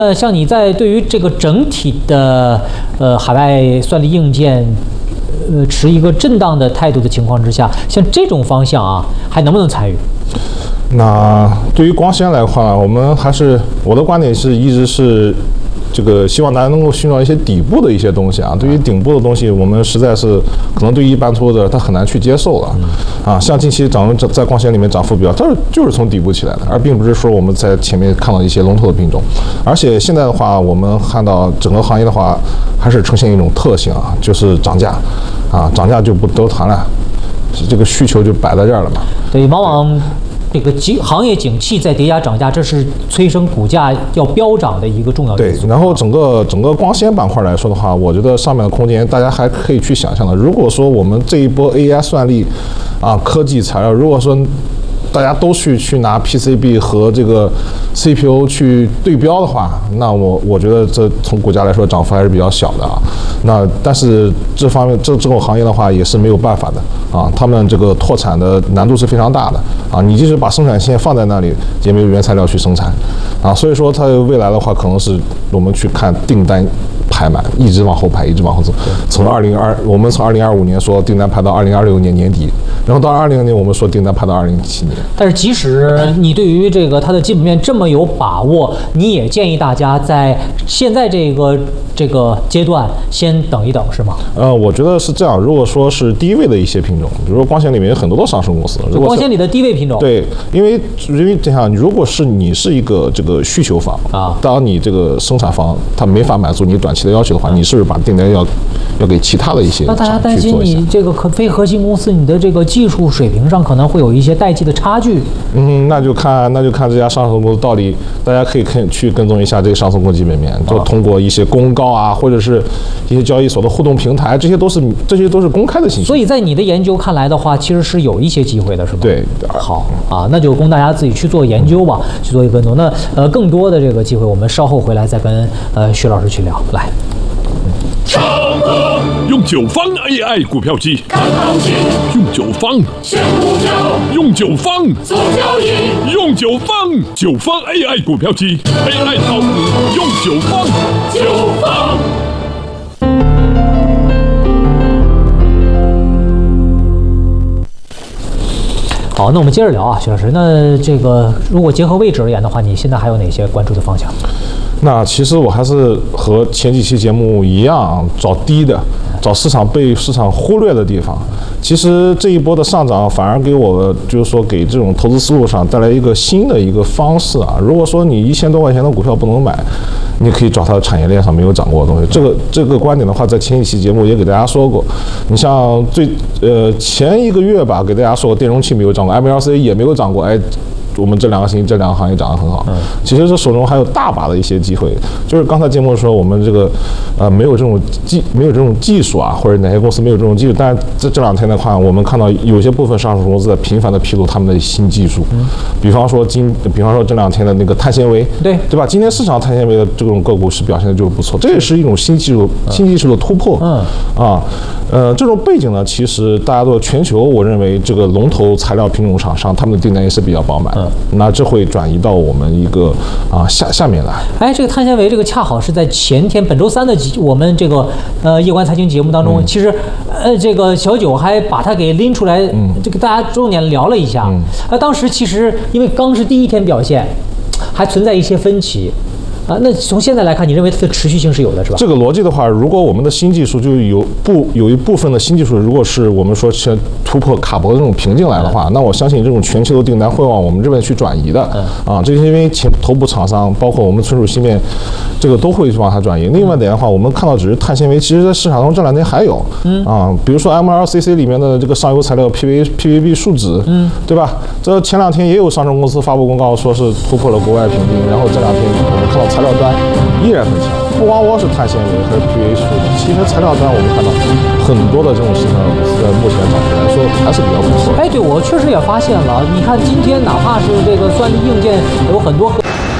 像你在对于这个整体的海外算力硬件，持一个震荡的态度的情况之下，像这种方向啊，还能不能参与？ 那对于光纤来的话，我的观点是一直是。这个希望大家能够寻找一些底部的一些东西啊，对于顶部的东西，我们实在是可能对于一般投资者他很难去接受了啊。像近期在光纤里面涨幅比较，它就是从底部起来的，而并不是说我们在前面看到一些龙头的品种。而且现在的话，我们看到整个行业的话，还是呈现一种特性啊，就是涨价啊，涨价就不都谈了，这个需求就摆在这儿了嘛。 对，往往。这个行业景气再叠加涨价，这是催生股价要飙涨的一个重要因素。 对，然后整个光纤板块来说的话，我觉得上面的空间大家还可以去想象的。如果说我们这一波 AI 算力啊，科技材料，如果说大家都去拿 PCB 和这个 CPU 去对标的话，那我觉得这从股价来说涨幅还是比较小的啊。那但是这方面这种行业的话也是没有办法的啊，他们这个拓产的难度是非常大的啊。你即使把生产线放在那里，也没有原材料去生产啊。所以说它未来的话，可能是我们去看订单排满，一直往后排，一直往后走。我们从2025年说订单排到2026年年底，然后到2020年我们说订单排到2017年。 但是即使你对于这个它的基本面这么有把握，你也建议大家在现在这个阶段先等一等，是吗？ 我觉得是这样。如果说是低位的一些品种，比如说光纤里面有很多的上市公司， 光纤里的低位品种， 对，因为这样，如果是你是一个这个需求方啊，当你这个生产方它没法满足你短期的要求的话，你是不是把订单要给其他的一些？ 那大家担心你这个非核心公司，你的这个技术水平上可能会有一些代际的差距。 那就看这家上市公司到底，大家可以去跟踪一下这个上市公司基本面，就通过一些公告啊，或者是一些交易所的互动平台，这些都是公开的信息。 所以在你的研究看来的话，其实是有一些机会的，是吗？ 对， 好啊，那就供大家自己去做研究吧，去做一个跟踪。那更多的这个机会，我们稍后回来再跟薛老师去聊。来。 用9方 AI 股票机， 看行情， 用9方选股票， 用9方做交易， 用9方 AI 股票机 ，AI 炒股用9方。 好，那我们接着聊啊，徐老师。那这个如果结合位置而言的话，你现在还有哪些关注的方向？ 那其实我还是和前几期节目一样，找低的，找被市场忽略的地方。其实这一波的上涨反而给我就是说给这种投资思路上带来一个新的一个方式啊。如果说你1000多块钱的股票不能买，你可以找它的产业链上没有涨过的东西。这个观点的话，在前几期节目也给大家说过。你像前1个月吧，给大家说过电容器没有涨过 ，MLC 也没有涨过，我们这两个行业涨得很好。其实这手中还有大把的一些机会，就是刚才节目说我们这个没有这种技术啊，或者哪些公司没有这种技术，但是这2天的话，我们看到有些部分上市公司在频繁的披露他们的新技术，比方说这2天的那个碳纤维，对吧？今天市场碳纤维的这种个股是表现的就是不错，这也是一种新技术的突破。这种背景呢，其实大家都全球，我认为这个龙头材料品种厂商他们的订单也是比较饱满。那这会转移到我们一个下面来。 这个碳纤维这个恰好是在前天本周3的我们这个夜观财经节目当中，其实这个小九还把它给拎出来，这个大家重点聊了一下。当时其实因为刚是第1天表现，还存在一些分歧。那从现在来看，你认为它的持续性是有的，是吧？ 这个逻辑的话，如果我们的新技术就有一部分的新技术，如果是我们说是突破卡脖的这种瓶颈来的话，那我相信这种全球的订单会往我们这边去转移的。这是因为头部厂商，包括我们存储芯片，这个都会往它转移。另外一点的话，我们看到只是碳纤维，其实在市场中这2天还有。比如说 MLCC 里面的这个上游材料 PVB 树脂，对吧？这前2天也有上市公司发布公告说是突破了国外瓶颈，然后这2天我们看到材料端依然很强，不光是碳纤维还是 PVB 树脂，其实材料端我们看到很多的这种新材料公司在目前涨幅来说还是比较不错的。 对，我确实也发现了，你看今天哪怕是这个算力硬件有很多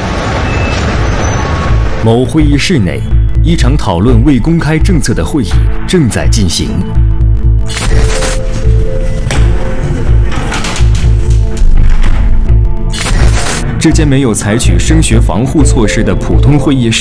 某会议室内，一场讨论未公开政策的会议正在进行。 这间没有采取声学防护措施的普通会议室